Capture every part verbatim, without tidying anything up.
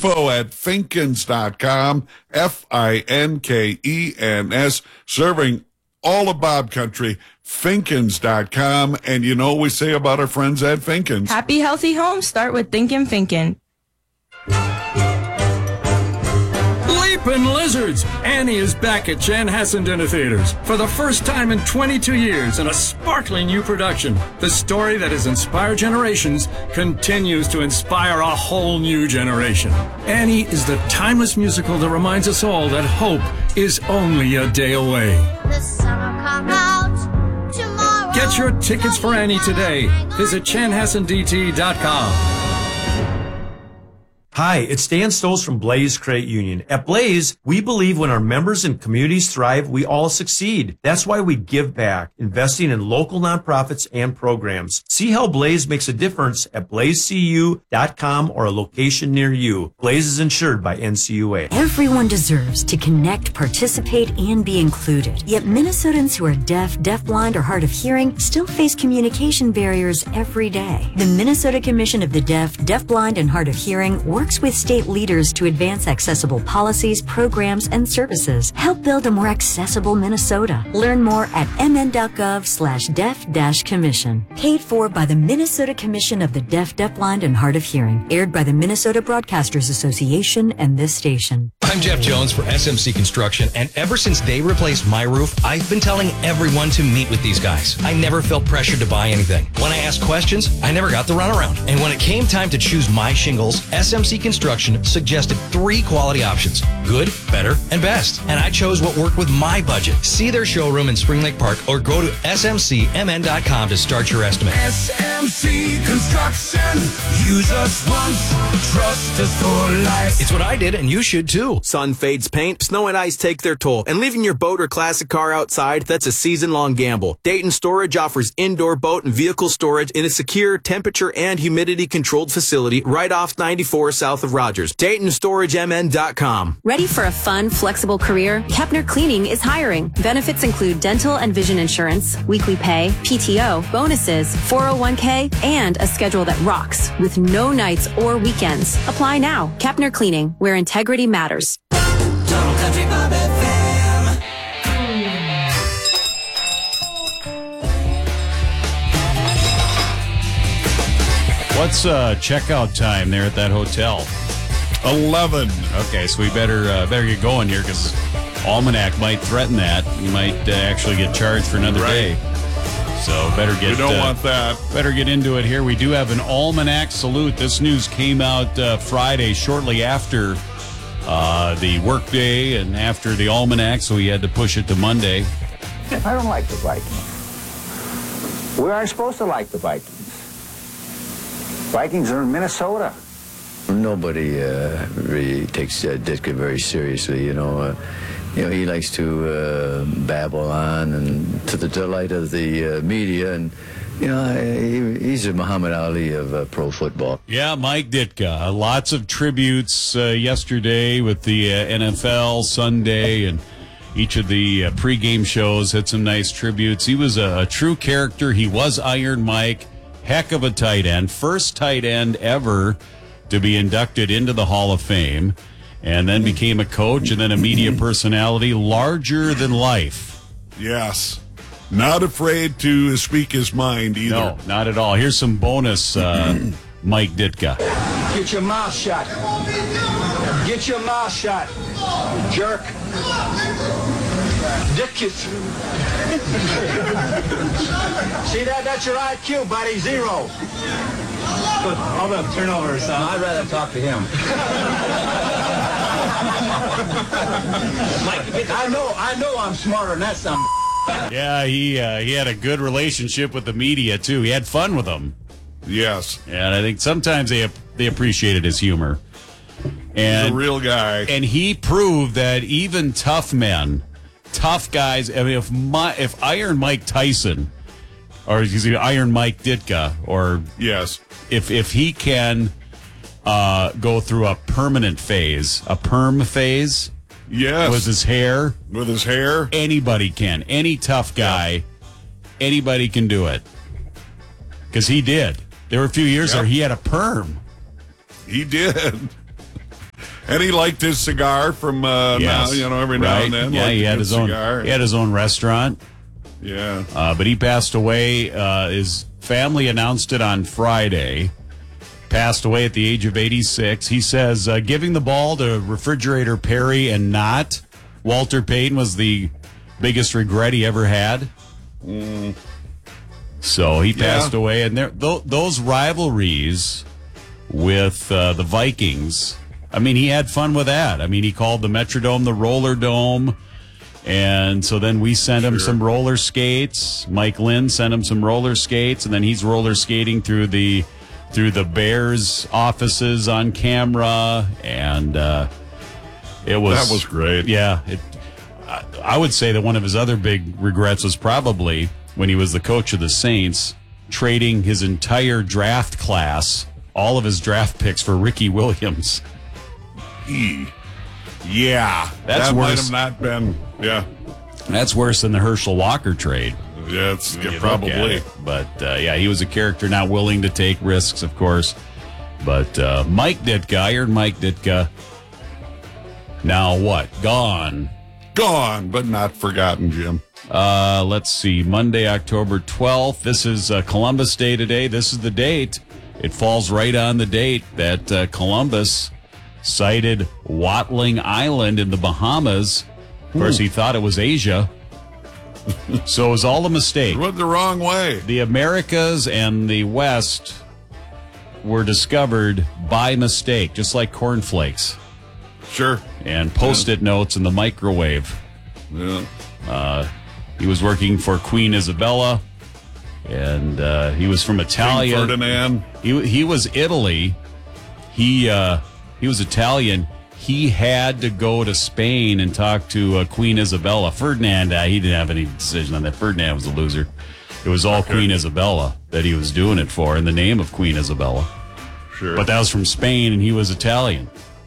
Info at Finkens dot com, F I N K E N S, serving all of Bob Country, Finkens dot com. And you know what we say about our friends at Finkens. Happy, healthy homes start with thinking Finken. Leapin' Lizards! Annie is back at Chanhassen Dinner Theaters for the first time in twenty-two years in a sparkling new production. The story that has inspired generations continues to inspire a whole new generation. Annie is the timeless musical that reminds us all that hope is only a day away. The summer come out tomorrow. Get your tickets for Annie today. Visit Chanhassen D T dot com. Hi, it's Dan Stoles from Blaze Credit Union. At Blaze, we believe when our members and communities thrive, we all succeed. That's why we give back, investing in local nonprofits and programs. See how Blaze makes a difference at blaze c u dot com or a location near you. Blaze is insured by N C U A. Everyone deserves to connect, participate, and be included. Yet Minnesotans who are deaf, deafblind, or hard of hearing still face communication barriers every day. The Minnesota Commission of the Deaf, Deafblind, and Hard of Hearing works with state leaders to advance accessible policies, programs, and services. Help build a more accessible Minnesota. Learn more at mn.gov slash deaf dash commission. Paid for by the Minnesota Commission of the Deaf, Deafblind, and Hard of Hearing. Aired by the Minnesota Broadcasters Association and this station. I'm Jeff Jones for S M C Construction, and ever since they replaced my roof, I've been telling everyone to meet with these guys. I never felt pressured to buy anything. When I asked questions, I never got the runaround. And when it came time to choose my shingles, S M C Construction suggested three quality options: good, better, and best. And I chose what worked with my budget. See their showroom in Spring Lake Park or go to S M C M N dot com to start your estimate. S M C Construction. Use us once, trust us for life. It's what I did, and you should too. Sun fades paint, snow and ice take their toll, and leaving your boat or classic car outside, that's a season-long gamble. Dayton Storage offers indoor boat and vehicle storage in a secure, temperature and humidity-controlled facility right off ninety-four south of Rogers. Dayton Storage M N dot com. Ready for a fun, flexible career? Kepner Cleaning is hiring. Benefits include dental and vision insurance, weekly pay, P T O, bonuses, four oh one k, and a schedule that rocks with no nights or weekends. Apply now. Kepner Cleaning, where integrity matters. Total Country Bob F M. What's uh, checkout time there at that hotel? eleven. Okay, so we better uh, better get going here because Almanac might threaten that. You might uh, actually get charged for another Right. day. So better get. We don't uh, want that. Better get into it here. We do have an Almanac salute. This news came out uh, Friday, shortly after uh, the workday and after the Almanac, so we had to push it to Monday. I don't like the Vikings. We aren't supposed to like the Vikings. Vikings are in Minnesota. Nobody uh, really takes uh, Ditka very seriously, you know. Uh, you know, he likes to uh, babble on and to the delight of the uh, media, and you know, he, he's a Muhammad Ali of uh, pro football. Yeah, Mike Ditka. Uh, lots of tributes uh, yesterday with the uh, N F L Sunday, and each of the uh, pregame shows had some nice tributes. He was a, a true character. He was Iron Mike. Heck of a tight end. First tight end ever to be inducted into the Hall of Fame, and then became a coach and then a media personality, larger than life. Yes. Not afraid to speak his mind either. No, not at all. Here's some bonus uh, Mike Ditka. Get your mouth shut. Get your mouth shut, jerk. Dickus. See that? That's your I Q, buddy. Zero. Good. Hold up. Turnover, son. I'd rather talk to him. I know, I know I'm smarter than that son. Yeah, he uh, he had a good relationship with the media too. He had fun with them. Yes, and I think sometimes they they appreciated his humor. And he's a real guy, and he proved that even tough men, tough guys. I mean, if my, if Iron Mike Tyson, or excuse me, Iron Mike Ditka, or yes, if if he can uh, go through a permanent phase, a perm phase. Yes. With his hair. With his hair. Anybody can. Any tough guy, yeah. Anybody can do it. Because he did. There were a few years yep. there he had a perm. He did. And he liked his cigar from uh, Yes. now, you know, every now Right. and then. Yeah, liked he a had good his own. cigar. He had his own restaurant. Yeah. Uh, but he passed away. Uh, his family announced it on Friday. Passed away at the age of eighty-six. He says uh, giving the ball to Refrigerator Perry and not Walter Payton was the biggest regret he ever had. Mm. So he passed Yeah. away, and there th- those rivalries with uh, the Vikings. I mean, he had fun with that. I mean, he called the Metrodome the Roller Dome, and so then we sent him Sure. some roller skates. Mike Lynn sent him some roller skates, and then he's roller skating through the through the Bears offices on camera, and uh, it was That was great. Yeah, it. I, I would say that one of his other big regrets was probably when he was the coach of the Saints, trading his entire draft class, all of his draft picks, for Ricky Williams. E. Yeah. That's that might worse. have not been, yeah. That's worse than the Herschel Walker trade. Yeah, it's when you look probably. at it. But, uh, yeah, he was a character not willing to take risks, of course. But uh, Mike Ditka, Iron Mike Ditka, now what? Gone. Gone, but not forgotten, Jim. Uh, let's see. Monday, October twelfth. This is uh, Columbus Day today. This is the date. It falls right on the date that uh, Columbus sighted Watling Island in the Bahamas. Of course, Ooh. he thought it was Asia. So it was all a mistake. It went the wrong way. The Americas and the West were discovered by mistake, just like cornflakes. Sure. And Post-it notes in the microwave. Yeah. Uh, he was working for Queen Isabella, and uh, he was from Italia. King Ferdinand. He he was Italy. He uh, he was Italian. He had to go to Spain and talk to uh, Queen Isabella. Ferdinand, uh, he didn't have any decision on that. Ferdinand was a loser. It was all Okay. Queen Isabella that he was doing it for, in the name of Queen Isabella. Sure. But that was from Spain, and he was Italian.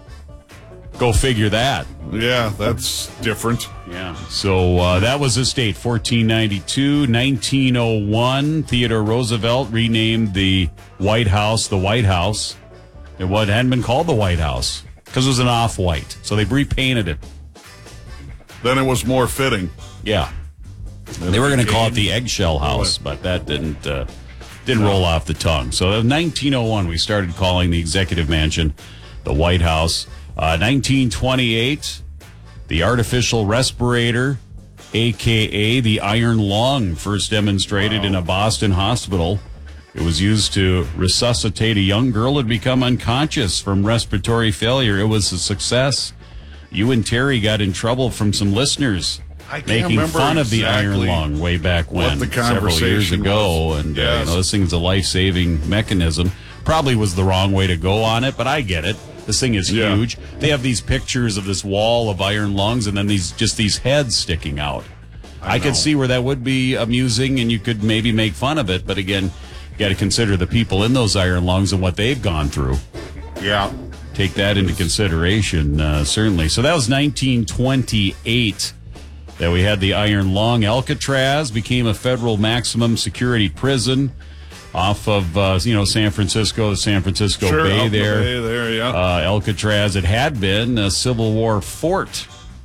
Go figure that. Yeah, that's different. Yeah. So uh, that was his date, fourteen ninety-two. nineteen oh one, Theodore Roosevelt renamed the White House the White House. It what hadn't been called the White House because it was an off-white. So they repainted it. Then it was more fitting. Yeah. They were going to call it the Eggshell House, but that didn't uh, didn't roll off the tongue. So in nineteen oh one, we started calling the Executive Mansion the White House. Uh, nineteen twenty-eight, the artificial respirator, a k a the iron lung, first demonstrated Wow. in a Boston hospital. It was used to resuscitate a young girl who had become unconscious from respiratory failure. It was a success. You and Terry got in trouble from some listeners I can't making remember fun of the iron exactly lung way back what when, the several years conversation ago. was. And uh, Yes. you know, this thing's a life-saving mechanism. Probably was the wrong way to go on it, but I get it. This thing is Yeah. huge. They have these pictures of this wall of iron lungs, and then these just these heads sticking out. I, I could know. see where that would be amusing, and you could maybe make fun of it. But again, you got to consider the people in those iron lungs and what they've gone through. Yeah. Take that into consideration, uh, certainly. So that was nineteen twenty-eight that we had the iron lung. Alcatraz became a federal maximum security prison off of, uh, you know, San Francisco, the San Francisco Sure, Bay out the there. bay there, yeah. Uh, Alcatraz, it had been a Civil War fort.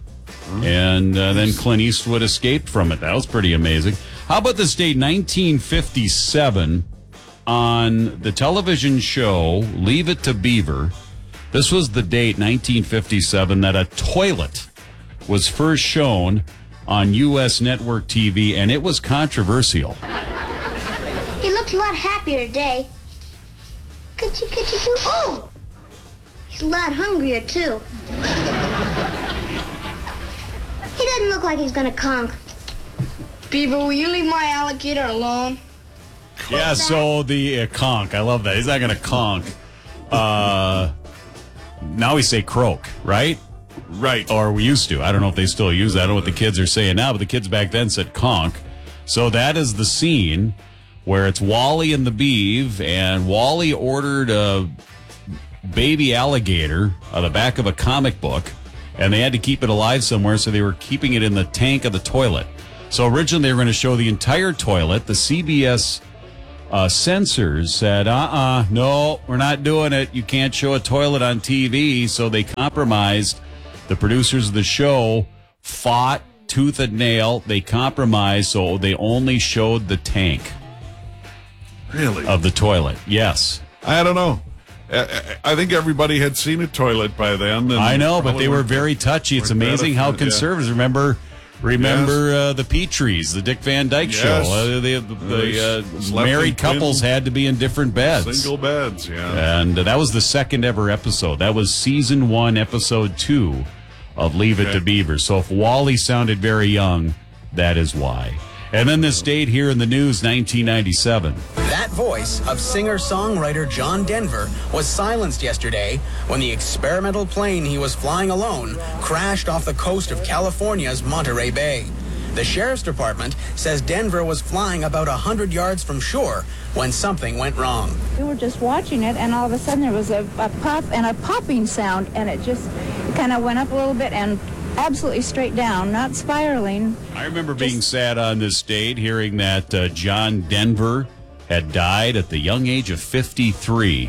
And uh, then Clint Eastwood escaped from it. That was pretty amazing. How about this date, nineteen fifty-seven, on the television show Leave It to Beaver? This was the date, nineteen fifty-seven, that a toilet was first shown on U S network T V, and it was controversial. He looks a lot happier today. Could you, could you do? Oh! He's a lot hungrier, too. He doesn't look like he's gonna conk. Beaver, will you leave my alligator alone? Yeah, so the uh, conk, I love that. He's not going to conk. Uh, now we say croak, right? Right. Or we used to. I don't know if they still use that. I don't know what the kids are saying now, but the kids back then said conk. So that is the scene where it's Wally and the Beav, and Wally ordered a baby alligator out of the back of a comic book, and they had to keep it alive somewhere, so they were keeping it in the tank of the toilet. So originally they were going to show the entire toilet. The C B S uh, censors said, uh-uh, no, we're not doing it. You can't show a toilet on T V. So they compromised. The producers of the show fought tooth and nail. They compromised, so they only showed the tank. Really? Of the toilet, yes. I don't know. I, I think everybody had seen a toilet by then. And I know, but they were very touchy. It's amazing how conservatives, yeah. remember... Remember yes. uh, the Petries, the Dick Van Dyke yes. show. Uh, the the, the uh, married couples had to be in different beds. Single beds, yeah. And uh, that was the second ever episode. That was season one, episode two of Leave It okay. to Beaver. So if Wally sounded very young, that is why. And then this date here in the news, nineteen ninety-seven. That voice of singer-songwriter John Denver was silenced yesterday when the experimental plane he was flying alone crashed off the coast of California's Monterey Bay. The sheriff's department says Denver was flying about one hundred yards from shore when something went wrong. We were just watching it, and all of a sudden there was a, a pop and a popping sound, and it just kind of went up a little bit and absolutely straight down, not spiraling. I remember being sad on this date, hearing that uh, John Denver had died at the young age of fifty-three.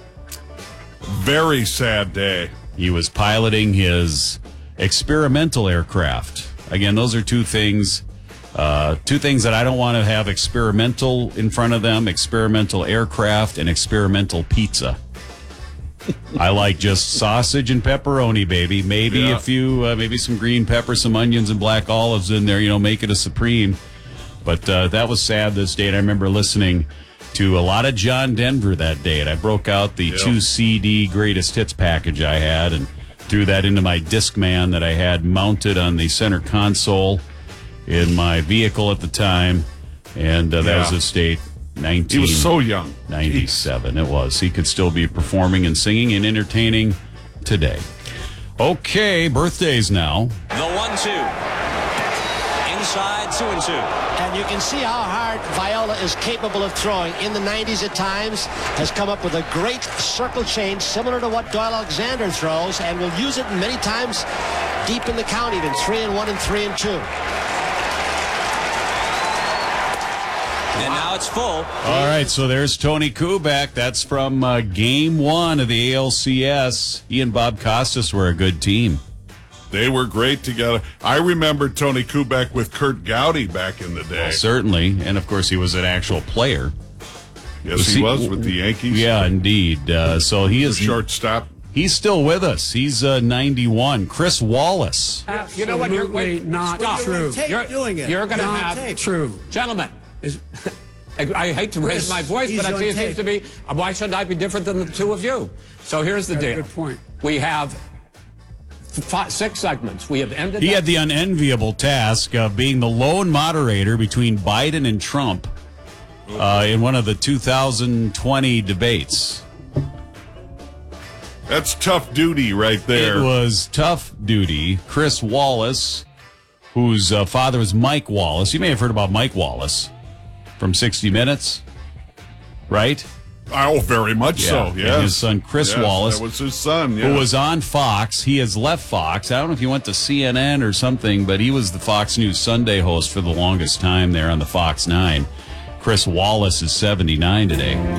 Very sad day. He was piloting his experimental aircraft. Again, those are two things, uh, two things that I don't want to have experimental in front of them, experimental aircraft and experimental pizza. I like just sausage and pepperoni, baby. Maybe yeah. a few, uh, maybe some green pepper, some onions and black olives in there, you know, make it a supreme. But uh, that was sad this day. And I remember listening to a lot of John Denver that day. And I broke out the yeah. two C D greatest hits package I had and threw that into my Discman that I had mounted on the center console in my vehicle at the time. And uh, that yeah. was this date. nineteen He was so young. ninety-seven, it was. He could still be performing and singing and entertaining today. Okay, birthdays now. The one two. Inside two and two. And you can see how hard Viola is capable of throwing. In the nineties at times, has come up with a great circle change similar to what Doyle Alexander throws, and will use it many times deep in the count, even three and one and three and two. And now it's full. All right, so there's Tony Kubek. That's from uh, game one of the A L C S. He and Bob Costas were a good team. They were great together. I remember Tony Kubek with Kurt Gowdy back in the day. Well, certainly, and of course he was an actual player. Yes, was he, he was with the Yankees. Yeah, indeed. Uh, so he is shortstop. He's still with us. He's uh, ninety-one. Chris Wallace. Absolutely you know what? You're wait, not Stop. true. You're doing it. You're going to have true, gentlemen. Is, I hate to Chris, raise my voice, but I see it seems to be. Why should I be different than the two of you? So here's the deal. Good point. We have five, six segments. We have ended. He up- had the unenviable task of being the lone moderator between Biden and Trump uh, in one of the two thousand twenty debates. That's tough duty right there. It was tough duty. Chris Wallace, whose uh, father was Mike Wallace. You may have heard about Mike Wallace from sixty minutes, right? Oh, very much yeah. so, And yes. his son, Chris yes, Wallace. That was his son, yeah. Who was on Fox. He has left Fox. I don't know if he went to C N N or something, but he was the Fox News Sunday host for the longest time there on the Fox nine. Chris Wallace is seventy-nine today.